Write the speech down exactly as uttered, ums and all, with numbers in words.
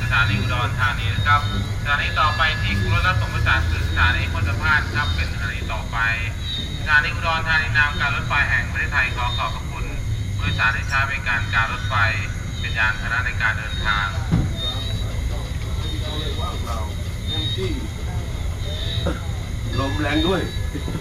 ถานีอุดรธานีนะครับสถานีต่อไปที่กรุงรัตนสมประสานคือสถานีพุทธภาคครับเป็นสถานีต่อไปสถานีอุดรธานีนามการรถไฟแห่งประเทศไทยขอขอบพระคุณบริษัทที่ใช้บริการการรถไฟเป็นยานพาหนะในการเดินทางลมแรงด้วย